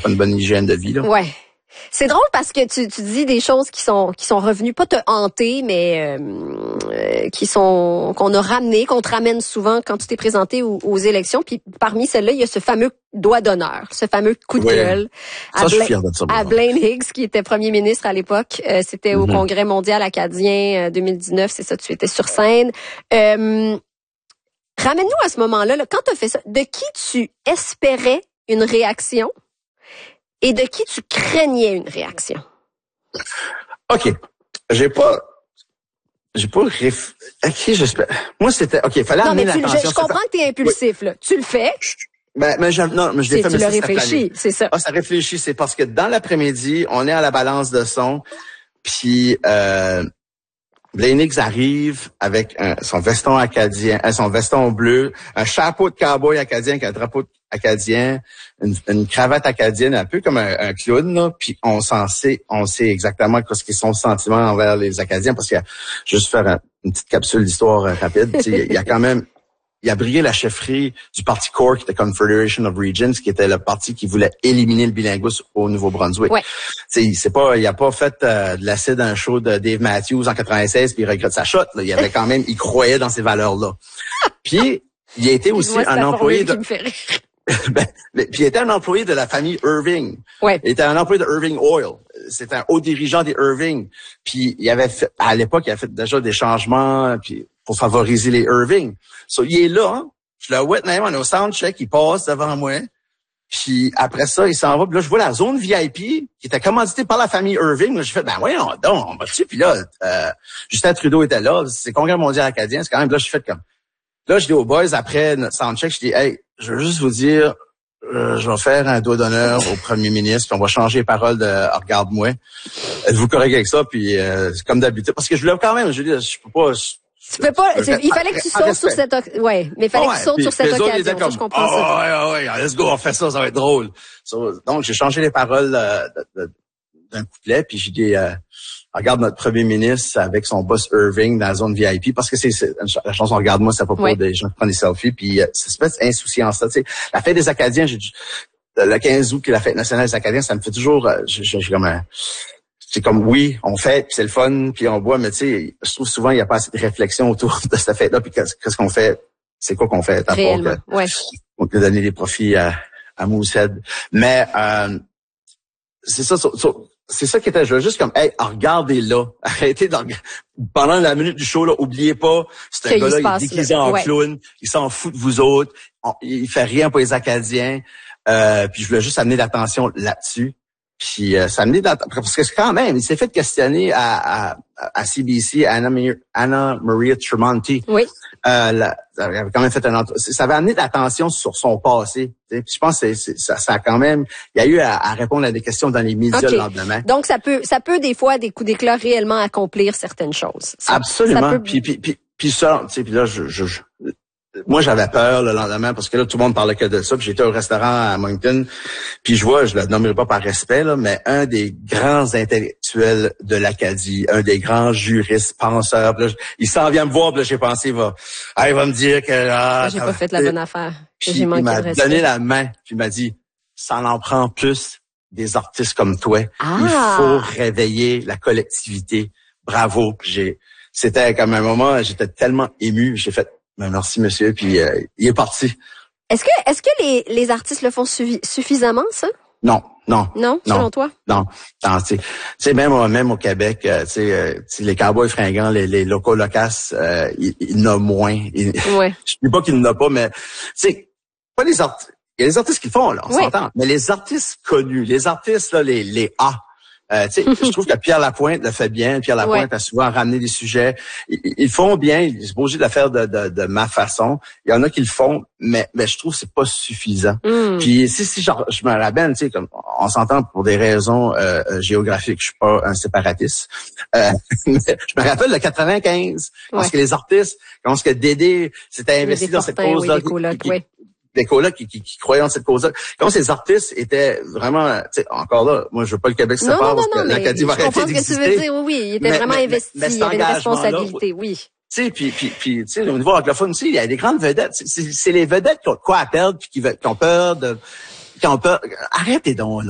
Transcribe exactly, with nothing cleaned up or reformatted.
pas une bonne hygiène de vie, là. Ouais. C'est drôle parce que tu, tu dis des choses qui sont qui sont revenues, pas te hanter, mais euh, euh, qui sont qu'on a ramené, qu'on te ramène souvent quand tu t'es présenté aux, aux élections. Puis parmi celles-là, il y a ce fameux doigt d'honneur, ce fameux coup de ouais. gueule ça, à, je suis Bla- fier de ça, à Blaine Higgs, qui était premier ministre à l'époque. Euh, c'était au mm-hmm. Congrès mondial acadien euh, deux mille dix-neuf, c'est ça, tu étais sur scène. Euh, ramène-nous à ce moment-là, là, quand tu as fait ça, de qui tu espérais une réaction? Et de qui tu craignais une réaction? OK. J'ai pas... J'ai pas réf... À qui j'espère... Moi, c'était... OK, il fallait non, amener mais tu, l'attention. je, je comprends que tu es impulsif, oui. là. Tu le fais. Ben, mais je, non, mais je l'ai fait, tu mais l'as ça, réfléchi, c'est ça. Ah, ça réfléchit, c'est parce que dans l'après-midi, on est à la balance de son, puis euh, Blaine Higgs arrive avec un, son veston acadien, euh, son veston bleu, un chapeau de cowboy acadien avec un drapeau acadien, une, une cravate acadienne, un peu comme un, un clown, là, puis on s'en sait, on sait exactement ce qu'ils sont sentiments envers les Acadiens, parce qu'il y a, juste faire un, une petite capsule d'histoire euh, rapide, il y a quand même, il a brillé la chefferie du parti Core, qui était Confederation of Regions, qui était le parti qui voulait éliminer le bilinguisme au Nouveau-Brunswick. Ouais. C'est, c'est pas, il a pas fait euh, de l'acide dans un show de Dave Matthews en quatre-vingt-seize puis il regrette sa shot. Là. Il avait quand même, il croyait dans ces valeurs-là. Puis il a été aussi moi, un employé de. ben, mais, puis il était un employé de la famille Irving. Ouais. Il était un employé de Irving Oil. C'était un haut dirigeant des Irving. Puis il avait fait, à l'époque, il a fait déjà des changements puis pour favoriser les Irving. So, il est là. Je le vois même on est au soundcheck, il passe devant moi. Puis après ça, il s'en va. Puis là, je vois la zone V I P qui était commanditée par la famille Irving. Là, je fais, ben voyons donc, on va dessus. Puis là, euh, Justin Trudeau était là. C'est le Congrès mondial acadien. C'est quand même, là, je fais comme... Là, je dis aux boys, après notre soundcheck, je dis, hey, je veux juste vous dire, euh, je vais faire un doigt d'honneur au premier ministre, puis on va changer les paroles de oh, « Regarde-moi ». Êtes-vous correct avec ça? Puis euh, c'est comme d'habitude. Parce que je voulais quand même, je veux dire, je peux pas... Je, tu peux pas, il fallait que tu sautes sur cette, ouais, mais il fallait ouais, que tu sautes puis, sur cette occasion. Comme, ça, je comprends oh, ça. Ouais, ouais, ouais, let's go, on fait ça, ça va être drôle. So, donc, j'ai changé les paroles euh, de, de, d'un couplet, puis j'ai dit, euh, regarde notre premier ministre avec son boss Irving dans la zone V I P, parce que c'est, c'est la chanson Regarde-moi, c'est pas pour ouais. des gens qui prennent des selfies, puis euh, c'est une espèce d'insouciance. Tu sais, la fête des Acadiens, j'ai, le quinze août, qui est la fête nationale des Acadiens, ça me fait toujours, euh, j'ai, j'ai comme un... C'est comme, oui, on fête, puis c'est le fun, puis on boit, mais tu sais, je trouve souvent il n'y a pas assez de réflexion autour de cette fête-là, puis qu'est-ce, qu'est-ce qu'on fait, c'est quoi qu'on fait, à part que, ouais. on peut donner des profits à, à Moosehead. Mais euh, c'est ça, so, so, c'est ça qui était, je veux juste comme, hey, regardez-là, arrêtez de, pendant la minute du show, là, oubliez pas, c'est un gars-là, il est déguisé en ouais. clown, il s'en fout de vous autres, on, il fait rien pour les Acadiens, euh, puis je voulais juste amener l'attention là-dessus. Puis euh, ça amenait dans, parce que quand même, il s'est fait questionner à, à, à C B C, Anna, Anna Maria Tremonti. Oui. Euh, la, ça avait quand même fait un ça avait amené de l'attention sur son passé. Puis je pense que c'est, c'est, ça, ça a quand même, il y a eu à, à répondre à des questions dans les médias okay. le lendemain. Donc ça peut, ça peut des fois des coups d'éclat réellement accomplir certaines choses. Ça, absolument. Ça peut... Puis puis puis puis ça, tu sais, puis là je, je, je moi, j'avais peur le lendemain parce que là, tout le monde parlait que de ça. Puis j'étais au restaurant à Moncton. Puis je vois, je le nommerai pas par respect, là, mais un des grands intellectuels de l'Acadie, un des grands juristes, penseurs. Là, il s'en vient me voir, puis là, j'ai pensé, il va, ah, il va me dire que là, j'ai pas fait la bonne affaire. Puis j'ai manqué il m'a de respect. donné la main, puis il m'a dit, ça en prend plus des artistes comme toi. Ah. Il faut réveiller la collectivité. Bravo. J'ai, c'était comme un moment, j'étais tellement ému. J'ai fait, ben merci monsieur, puis euh, il est parti. Est-ce que est-ce que les les artistes le font suffi- suffisamment ça? Non, non. Non, non selon toi? Non. Non, tu sais même même au Québec, euh, tu sais euh, les cowboys fringants, les les locaux locaces, euh, il, il y en a moins. Il, ouais. Je dis pas qu'il n'y en a pas, mais tu sais pas les artistes. Il y a les artistes qui le font là, on ouais. s'entend. Mais les artistes connus, les artistes là, les les A. Euh, tu sais, je trouve que Pierre Lapointe le fait bien. Pierre Lapointe ouais. a souvent ramené des sujets. Ils, ils font bien. Ils sont obligés de le faire de, de, de ma façon. Il y en a qui le font, mais, mais je trouve que c'est pas suffisant. Mm. Puis si si genre, je me rappelle, tu sais, comme on s'entend pour des raisons euh, géographiques, je suis pas un séparatiste. Euh, mais je me rappelle le quatre-vingt-quinze, ouais. parce que les artistes, quand ce que Dédé s'était investi dans cette cause-là. Oui, des colocs qui, qui, qui croyaient en cette cause-là. Quand ces artistes étaient vraiment, tu sais, encore là, moi je veux pas le Québec se sépare parce que l'Acadie va arrêter d'exister. Je comprends ce que tu veux dire, oui, oui, il était mais, vraiment mais, investi, mais il y avait une responsabilité, oui. Tu sais, puis, puis, puis, tu sais, au niveau anglophone aussi, il y a des grandes vedettes. C'est, c'est les vedettes qui ont quoi à perdre puis qui, qui ont peur de, qui ont peur. Arrêtez donc, là.